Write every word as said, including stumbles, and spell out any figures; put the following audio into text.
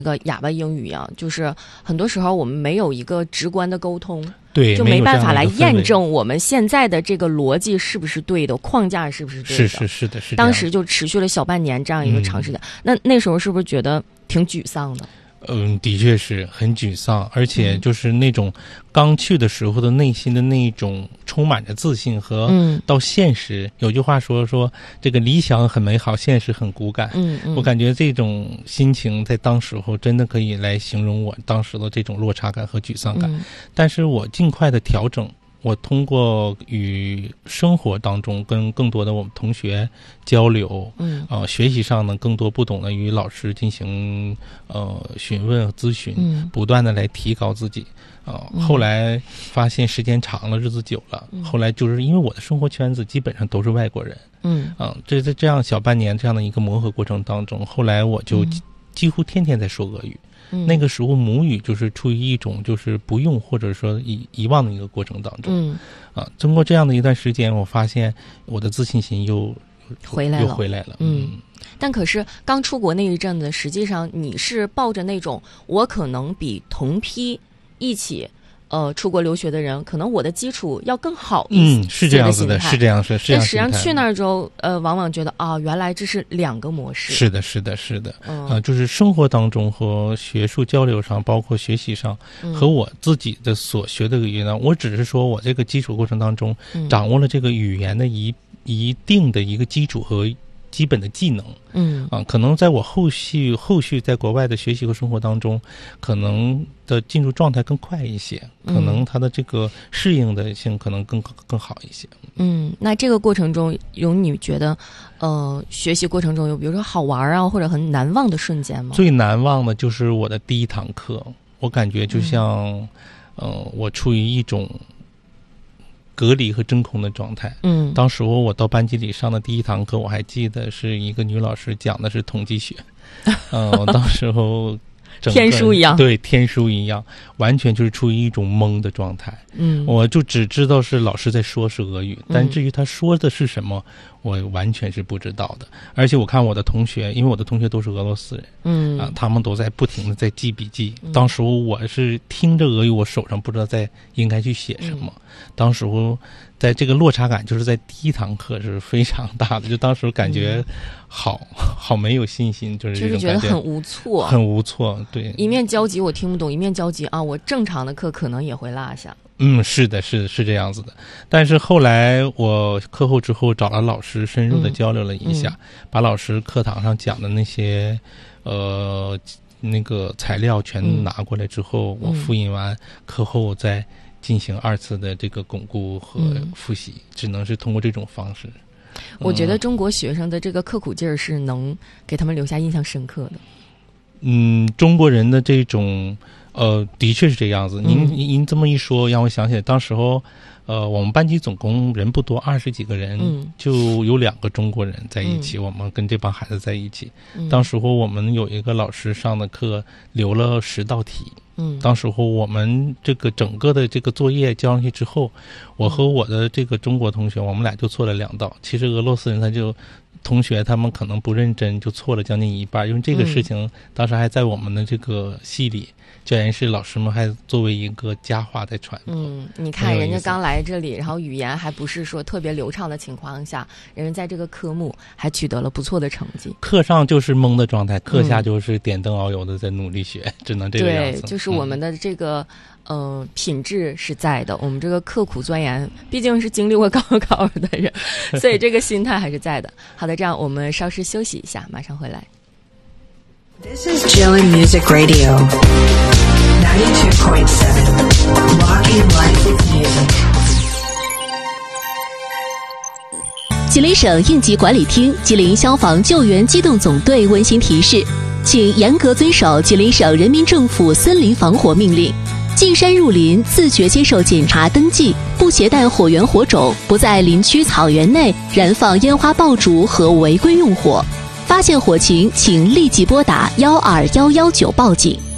这个哑巴英语啊，就是很多时候我们没有一个直观的沟通， 对， 就没办法来验证我们现在的这个逻辑是不是对的，框架是不是对的。 是是是的，是。 当时就持续了小半年这样一个长时间，嗯、那那时候是不是觉得挺沮丧的？ 嗯，的确是很沮丧，而且就是那种刚去的时候的内心的那种充满着自信和到现实，嗯、有句话说说这个理想很美好，现实很骨感。 嗯嗯， 我感觉这种心情在当时候真的可以来形容我当时的这种落差感和沮丧感。嗯、但是我尽快的调整。我通过与生活当中跟更多的我们同学交流，嗯，呃，学习上呢更多不懂的与老师进行呃询问和咨询，嗯，不断的来提高自己，呃，嗯、后来发现时间长了，日子久了，嗯、后来就是因为我的生活圈子基本上都是外国人，嗯，啊、呃，这在这样小半年这样的一个磨合过程当中，后来我就几乎天天在说俄语。嗯、那个时候母语就是处于一种就是不用或者说遗遗忘的一个过程当中，嗯，啊，经过这样的一段时间，我发现我的自信心又回来了， 又回来了， 嗯。嗯，但可是刚出国那一阵子，实际上你是抱着那种我可能比同批一起呃出国留学的人，可能我的基础要更好一些， 嗯，是这样子的，是这样是是。 但实际上去那儿之后，呃，往往觉得啊，原来这是两个模式。 是的，是的，是的，嗯、呃，就是生活当中和学术交流上，包括学习上，嗯、和我自己的所学的语言呢，我只是说我这个基础过程当中，嗯、掌握了这个语言的一一定的一个基础和基本的技能，嗯啊，可能在我后续后续在国外的学习和生活当中，可能的进入状态更快一些，可能它的这个适应的性可能更更好一些。 嗯，那这个过程中有你觉得，呃，学习过程中有比如说好玩啊，或者很难忘的瞬间吗？ 最难忘的就是我的第一堂课，我感觉就像，嗯、呃，我处于一种隔离和真空的状态。嗯，当时我到班级里上的第一堂课，我还记得是一个女老师讲的是统计学。嗯、呃，当时候天书一样， 对，天书一样，完全就是处于一种懵的状态。嗯，我就只知道是老师在说是俄语，但至于他说的是什么，我完全是不知道的。而且我看我的同学，因为我的同学都是俄罗斯人，嗯啊，他们都在不停的在记笔记。嗯、当时我是听着俄语，我手上不知道在应该去写什么。嗯、当时我在这个落差感，就是在第一堂课是非常大的，就当时感觉好、嗯、好没有信心，就是这种就是觉得很无措， 很无措。对， 一面焦急我听不懂，一面焦急啊，我正常的课可能也会落下。 嗯，是的，是是这样子的。但是后来我课后之后找了老师，深入的交流了一下，嗯、把老师课堂上讲的那些呃那个材料全拿过来之后，嗯、我复印完课后再进行二次的这个巩固和复习，嗯、只能是通过这种方式。 我觉得中国学生的这个刻苦劲儿是能给他们留下印象深刻的。 嗯，中国人的这种。呃，的确是这样子。您您您这么一说，让我想起来，当时候，呃，我们班级总共人不多，二十几个人，嗯、就有两个中国人在一起，嗯、我们跟这帮孩子在一起。嗯、当时候我们有一个老师上的课留了十道题。嗯，当时候我们这个整个的这个作业交上去之后，我和我的这个中国同学，我们俩就错了两道。其实俄罗斯人他就。同学他们可能不认真，就错了将近一半，因为这个事情当时还在我们的这个系里，教研室老师们还作为一个佳话在传播。 嗯，你看人家刚来这里，然后语言还不是说特别流畅的情况下，人家在这个科目还取得了不错的成绩。 课上就是懵的状态，课下就是点灯熬油的在努力学，嗯、只能这个样子。 对，就是我们的这个。嗯呃，品质是在的。我们这个刻苦钻研，毕竟是经历过高考的人，所以这个心态还是在的。好的，这样我们稍事休息一下，马上回来。 This is Jilin Music Radio, ninety-two point seven, Rocking Life with Music. 吉林省应急管理厅、吉林消防救援机动总队温馨提示，请严格遵守吉林省人民政府森林防火命令。进山入林，自觉接受检查登记，不携带火源火种，不在林区草原内燃放烟花爆竹和违规用火。发现火情，请立即拨打幺二幺幺九报警。